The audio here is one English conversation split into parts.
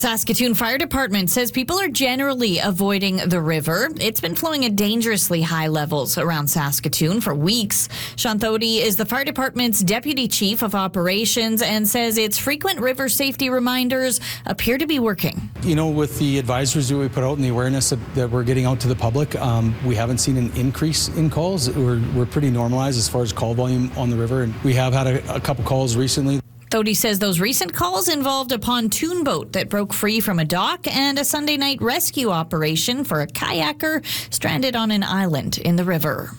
Saskatoon Fire Department says people are generally avoiding the river. It's been flowing at dangerously high levels around Saskatoon for weeks. Sean Thody is the fire department's deputy chief of operations and says its frequent river safety reminders appear to be working. You know, with the advisories that we put out and the awareness that we're getting out to the public, we haven't seen an increase in calls. We're pretty normalized as far as call volume on the river, and we have had a couple calls recently. Thody says those recent calls involved a pontoon boat that broke free from a dock and a Sunday night rescue operation for a kayaker stranded on an island in the river.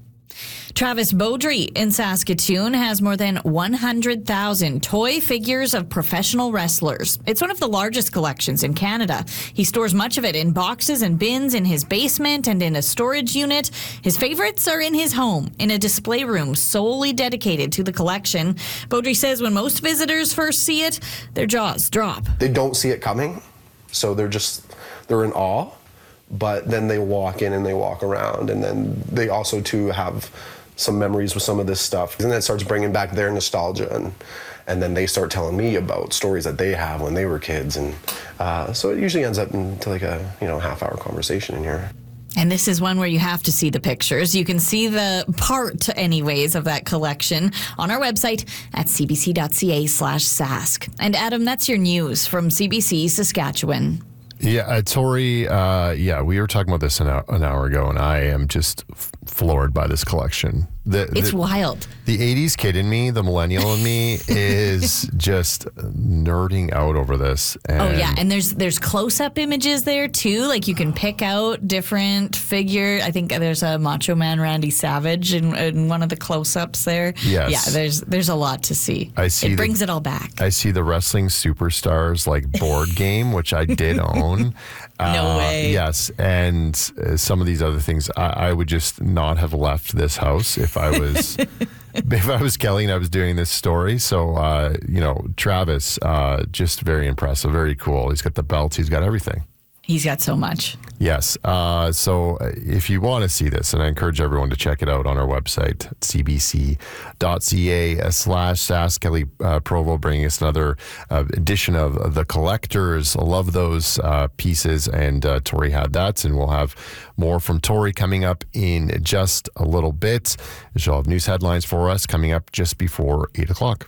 Travis Beaudry in Saskatoon has more than 100,000 toy figures of professional wrestlers. It's one of the largest collections in Canada. He stores much of it in boxes and bins in his basement and in a storage unit. His favorites are in his home, in a display room solely dedicated to the collection. Beaudry says when most visitors first see it, their jaws drop. They don't see it coming, so they're in awe, but then they walk in and they walk around, and then they also too have some memories with some of this stuff, and that starts bringing back their nostalgia, and then they start telling me about stories that they have when they were kids, and so it usually ends up into like a half-hour conversation in here. And this is one where you have to see the pictures. You can see the part, anyways, of that collection on our website at cbc.ca/sask. And Adam, that's your news from CBC Saskatchewan. Yeah, Tori, we were talking about this an hour ago, and I am just floored by this collection. It's wild. The 80s kid in me, the millennial in me, is just nerding out over this. And there's close-up images there, too. Like, you can pick out different figures. I think there's a Macho Man Randy Savage in one of the close-ups there. Yes. Yeah, there's a lot to see. It brings it all back. I see the Wrestling Superstars, board game, which I did own. No way. Yes, and some of these other things, I would just not have left this house if I was Kelly and I was doing this story. So, Travis, just very impressive, very cool. He's got the belts, he's got everything. He's got so much. Yes. So if you want to see this, and I encourage everyone to check it out on our website, cbc.ca/Sask. Kelly Provo bringing us another edition of The Collectors. I love those pieces, and Tori had that, and we'll have more from Tori coming up in just a little bit. She'll have news headlines for us coming up just before 8 o'clock.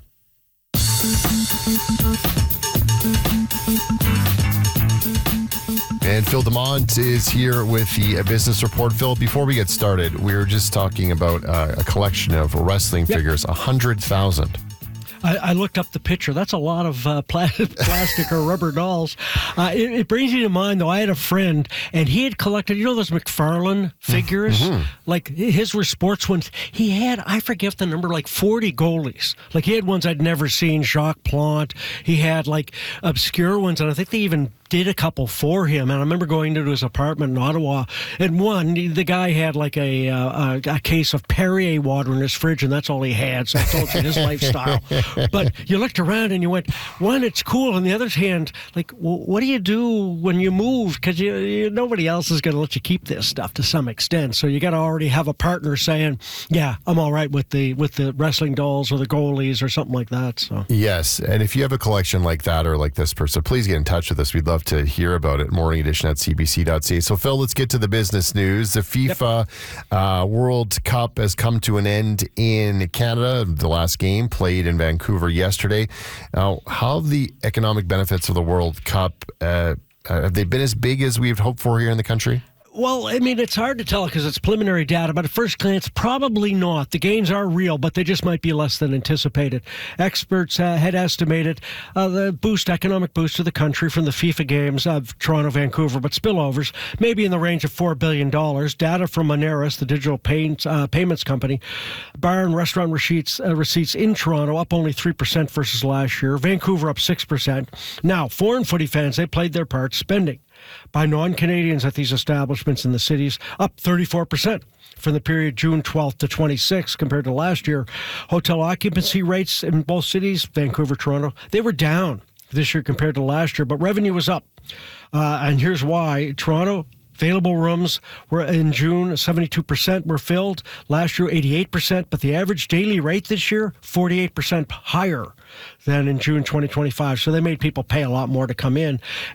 And Phil Demont is here with the business report. Phil, before we get started, we were just talking about a collection of wrestling figures, 100,000. I looked up the picture. That's a lot of plastic or rubber dolls. It brings me to mind, though, I had a friend, and he had collected, those McFarlane figures? Mm-hmm. Like, his were sports ones. He had, I forget the number, 40 goalies. Like, he had ones I'd never seen, Jacques Plante. He had, obscure ones, and I think they even did a couple for him. And I remember going into his apartment in Ottawa, and the guy had a case of Perrier water in his fridge, and that's all he had. So I told you his lifestyle. But you looked around and you went, one, it's cool. On the other hand, what do you do when you move? Because nobody else is going to let you keep this stuff to some extent. So you got to already have a partner saying, yeah, I'm all right with the wrestling dolls or the goalies or something like that. So yes, and if you have a collection like that or like this person, please get in touch with us. We'd love to hear about it. Morning Edition at cbc.ca. So, Phil, let's get to the business news. The FIFA World Cup has come to an end in Canada. The last game played in Vancouver yesterday. Now, how have the economic benefits of the World Cup, have they been as big as we've hoped for here in the country? Well, I mean, it's hard to tell because it's preliminary data, but at first glance, probably not. The gains are real, but they just might be less than anticipated. Experts had estimated the economic boost to the country from the FIFA games of Toronto, Vancouver, but spillovers, maybe in the range of $4 billion. Data from Moneris, the digital payments company. Bar and restaurant receipts in Toronto up only 3% versus last year. Vancouver up 6%. Now, foreign footy fans, they played their part spending by non-Canadians at these establishments in the cities, up 34% from the period June 12th to 26th compared to last year. Hotel occupancy rates in both cities, Vancouver, Toronto, they were down this year compared to last year, but revenue was up. And here's why. Toronto, Available rooms were in June, 72% were filled. Last year, 88%, but the average daily rate this year, 48% higher than in June 2025. So they made people pay a lot more to come in.